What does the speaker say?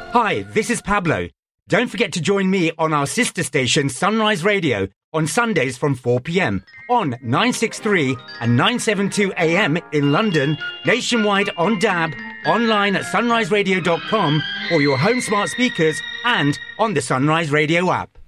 Hi, this is Pablo. Don't forget to join me on our sister station Sunrise Radio on Sundays from 4 p.m. on 963 and 972 AM in London, nationwide on DAB, online at sunriseradio.com or your home smart speakers and on the Sunrise Radio app.